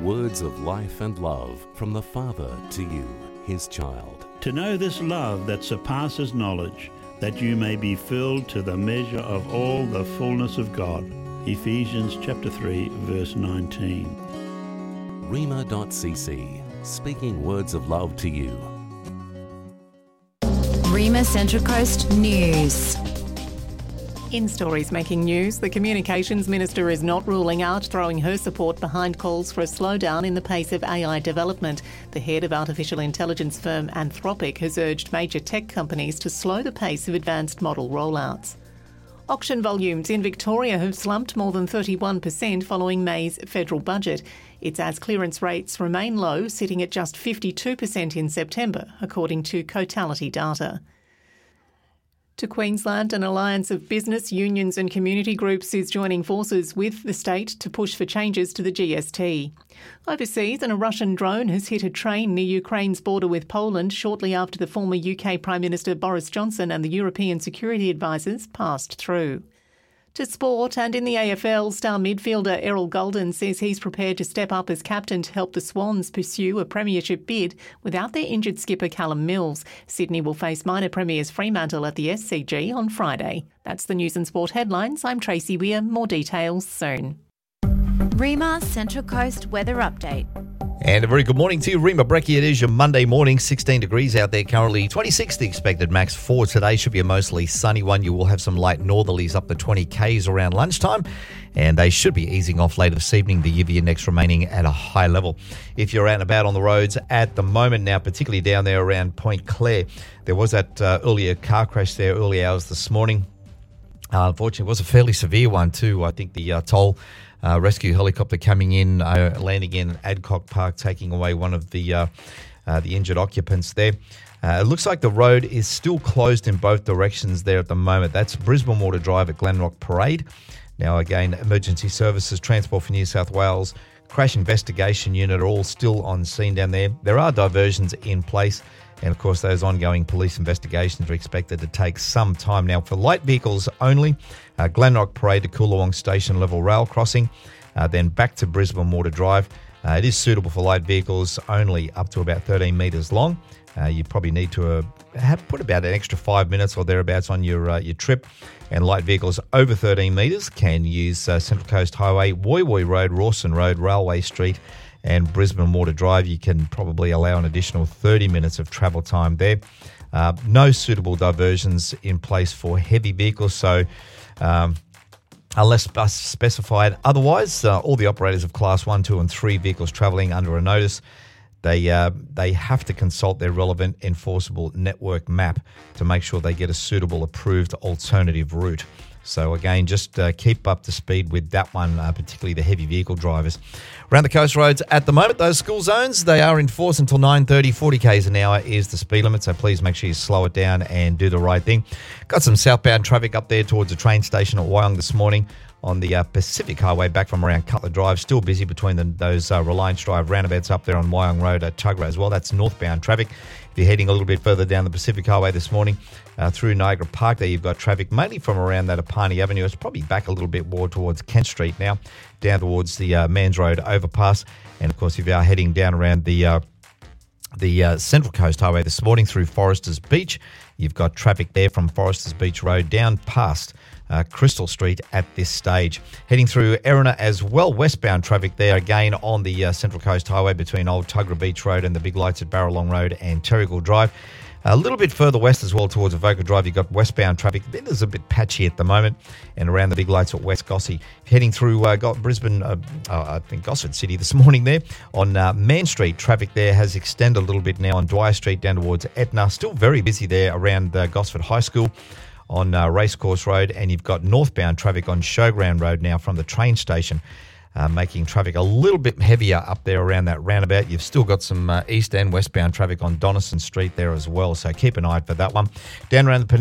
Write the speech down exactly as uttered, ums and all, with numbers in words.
Words of life and love from the Father to you, his child. To know this love that surpasses knowledge, that you may be filled to the measure of all the fullness of God. Ephesians chapter three, verse nineteen. Rhema dot c c, speaking words of love to you. Rhema Central Coast News. In stories making news, the Communications Minister is not ruling out throwing her support behind calls for a slowdown in the pace of A I development. The head of artificial intelligence firm Anthropic has urged major tech companies to slow the pace of advanced model rollouts. Auction volumes in Victoria have slumped more than thirty-one percent following May's federal budget. It's as clearance rates remain low, sitting at just fifty-two percent in September, according to Cotality data. To Queensland, an alliance of business, unions and community groups is joining forces with the state to push for changes to the G S T. Overseas, and a Russian drone has hit a train near Ukraine's border with Poland shortly after the former U K Prime Minister Boris Johnson and the European security advisers passed through. To sport, and in the A F L, star midfielder Errol Golden says he's prepared to step up as captain to help the Swans pursue a premiership bid without their injured skipper Callum Mills. Sydney will face minor premiers Fremantle at the S C G on Friday. That's the news and sport headlines. I'm Tracy Weir. More details soon. Rhema Central Coast Weather Update. And a very good morning to you, Rhema Brekkie. It is your Monday morning, sixteen degrees out there currently, twenty-six the expected max for today. Should be a mostly sunny one. You will have some light northerlies up to twenty kays around lunchtime, and they should be easing off later this evening, the U V index remaining at a high level. If you're out and about on the roads at the moment now, particularly down there around Point Clare, there was that uh, earlier car crash there early hours this morning. Uh, unfortunately, it was a fairly severe one too. I think the uh, toll Uh, rescue helicopter coming in, uh, landing in Adcock Park, taking away one of the uh, uh, the injured occupants there. Uh, it looks like the road is still closed in both directions there at the moment. That's Brisbane Water Drive at Glenrock Parade. Now, again, Emergency Services, Transport for New South Wales, Crash Investigation Unit are all still on scene down there. There are diversions in place. And, of course, those ongoing police investigations are expected to take some time. Now, for light vehicles only, uh, Glenrock Parade to Coolawong Station level rail crossing, uh, then back to Brisbane Water Drive. Uh, it is suitable for light vehicles only up to about thirteen metres long. Uh, you probably need to uh, have put about an extra five minutes or thereabouts on your uh, your trip. And light vehicles over thirteen metres can use uh, Central Coast Highway, Woy Woy Road, Rawson Road, Railway Street, and Brisbane Water Drive. You can probably allow an additional thirty minutes of travel time there. Uh, no suitable diversions in place for heavy vehicles, so um, unless specified otherwise, uh, all the operators of Class one, two and three vehicles travelling under a notice, they uh, they have to consult their relevant enforceable network map to make sure they get a suitable approved alternative route. So, again, just uh, keep up to speed with that one, uh, particularly the heavy vehicle drivers. Around the coast roads at the moment, those school zones, they are in force until nine thirty. forty kays an hour is the speed limit, so please make sure you slow it down and do the right thing. Got some southbound traffic up there towards the train station at Wyong this morning on the uh, Pacific Highway back from around Cutler Drive. Still busy between the, those uh, Reliance Drive roundabouts up there on Wyong Road at Tuggerah as well. That's northbound traffic. If you're heading a little bit further down the Pacific Highway this morning uh, through Niagara Park, there you've got traffic mainly from around that Apani Avenue. It's probably back a little bit more towards Kent Street now, down towards the uh, Mans Road overpass. And, of course, if you are heading down around the uh, the uh, Central Coast Highway this morning through Foresters Beach, you've got traffic there from Foresters Beach Road down past Uh, Crystal Street at this stage. Heading through Erina as well, westbound traffic there again on the uh, Central Coast Highway between Old Tuggerah Beach Road and the big lights at Barralong Road and Terrigal Drive. A little bit further west as well towards Avoca Drive, you've got westbound traffic. Then there's a bit patchy at the moment and around the big lights at West Gossey. Heading through uh, got Brisbane, uh, uh, I think Gosford City this morning there on uh, Man Street. Traffic there has extended a little bit now on Dwyer Street down towards Etna. Still very busy there around uh, Gosford High School on uh, Racecourse Road, and you've got northbound traffic on Showground Road now from the train station, uh, making traffic a little bit heavier up there around that roundabout. You've still got some uh, east and westbound traffic on Donison Street there as well, so keep an eye out for that one. Down around the